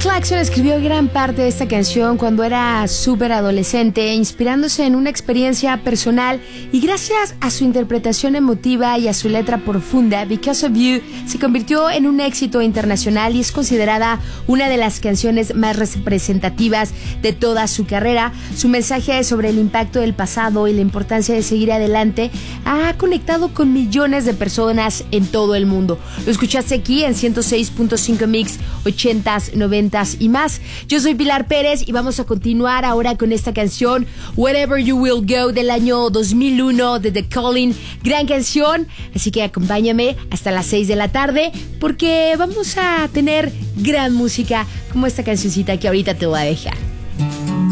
Clarkson escribió gran parte de esta canción cuando era súper adolescente, inspirándose en una experiencia personal, y gracias a su interpretación emotiva y a su letra profunda, Because of You se convirtió en un éxito internacional y es considerada una de las canciones más representativas de toda su carrera. Su mensaje sobre el impacto del pasado y la importancia de seguir adelante ha conectado con millones de personas en todo el mundo. Lo escuchaste aquí en 106.5 Mix, 80s, 90s y más. Yo soy Pilar Pérez y vamos a continuar ahora con esta canción Wherever You Will Go del año 2001 de The Calling. Gran canción, así que acompáñame hasta las 6 de la tarde porque vamos a tener gran música como esta cancioncita que ahorita te voy a dejar.